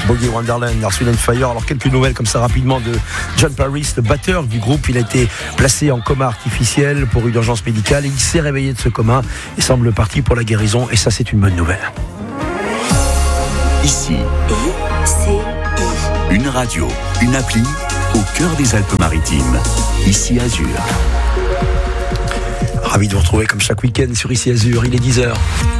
Boogie Wonderland, Earth, Wind & Fire. Alors quelques nouvelles comme ça rapidement de John Paris, le batteur du groupe. Il a été placé en coma artificiel pour une urgence médicale et il s'est réveillé de ce coma et semble parti pour la guérison, et ça c'est une bonne nouvelle. Ici, une radio, une appli au cœur des Alpes-Maritimes. Ici Azur. Ravi de vous retrouver comme chaque week-end sur Ici Azur, il est 10h.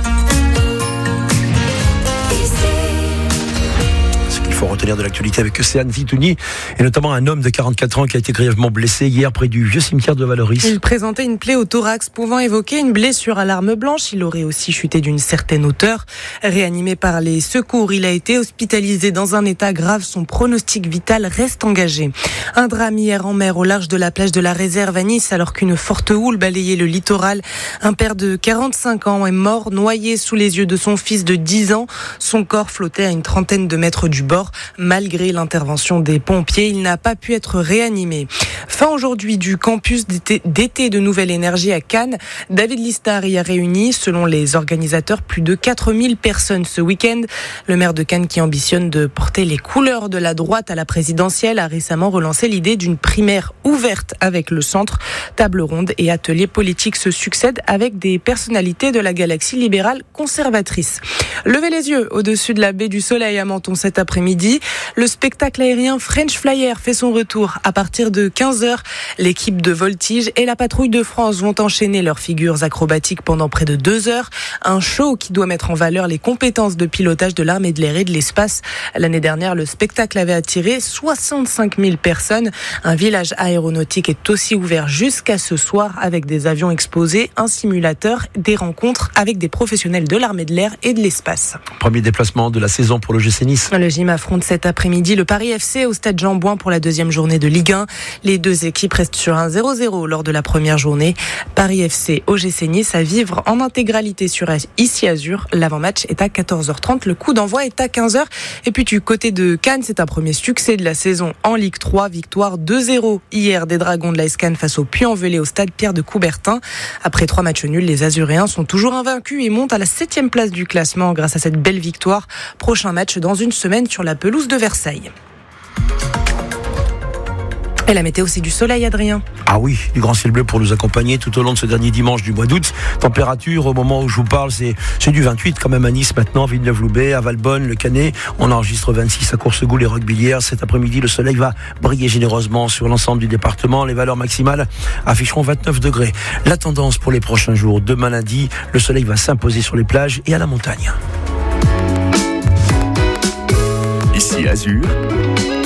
Il faut retenir de l'actualité avec Océane Zitouni et notamment un homme de 44 ans qui a été grièvement blessé hier près du vieux cimetière de Vallauris. Il présentait une plaie au thorax pouvant évoquer une blessure à l'arme blanche. Il aurait aussi chuté d'une certaine hauteur. Réanimé par les secours, il a été hospitalisé dans un état grave. Son pronostic vital reste engagé. Un drame hier en mer au large de la plage de la Réserve à Nice alors qu'une forte houle balayait le littoral. Un père de 45 ans est mort noyé sous les yeux de son fils de 10 ans. Son corps flottait à une trentaine de mètres du bord. Malgré l'intervention des pompiers, il n'a pas pu être réanimé. Fin aujourd'hui du campus d'été de Nouvelle Énergie à Cannes. David Listard y a réuni, selon les organisateurs, plus de 4000 personnes ce week-end. Le maire de Cannes, qui ambitionne de porter les couleurs de la droite à la présidentielle, a récemment relancé l'idée d'une primaire ouverte avec le centre. Table ronde et ateliers politiques se succèdent avec des personnalités de la galaxie libérale conservatrice. Levez les yeux au-dessus de la baie du Soleil à Menton cet après-midi. Le spectacle aérien French Flyer fait son retour à partir de 15h. L'équipe de Voltige et la patrouille de France vont enchaîner leurs figures acrobatiques pendant près de 2 heures. Un show qui doit mettre en valeur les compétences de pilotage de l'armée de l'air et de l'espace. L'année dernière, le spectacle avait attiré 65 000 personnes. Un village aéronautique est aussi ouvert jusqu'à ce soir avec des avions exposés, un simulateur, des rencontres avec des professionnels de l'armée de l'air et de l'espace. Premier déplacement de la saison pour l'OGC Nice. Le gym affronte cet après-midi le Paris FC au stade Jean-Bouin pour la deuxième journée de Ligue 1. Les deux équipes restent sur un 0-0 lors de la première journée. Paris FC, OGC Nice à vivre en intégralité sur Ici Azur. L'avant-match est à 14h30. Le coup d'envoi est à 15h. Et puis du côté de Cannes, c'est un premier succès de la saison en Ligue 3. Victoire 2-0 hier des Dragons de l'AS Cannes face au Puy-en-Velay au stade Pierre de Coubertin. Après 3 matchs nuls, les Azuréens sont toujours invaincus et montent à la 7e place du classement grâce à cette belle victoire. Prochain match dans une semaine sur la pelouse de Versailles. Et la météo, c'est du soleil, Adrien. Ah oui, du grand ciel bleu pour nous accompagner tout au long de ce dernier dimanche du mois d'août. Température, au moment où je vous parle, c'est du 28 quand même à Nice maintenant, Villeneuve-Loubet, à Valbonne, le Canet. On enregistre 26 à Coursegoult et Roquebillière. Cet après-midi, le soleil va briller généreusement sur l'ensemble du département. Les valeurs maximales afficheront 29 degrés. La tendance pour les prochains jours, demain lundi, le soleil va s'imposer sur les plages et à la montagne. Ici Azur,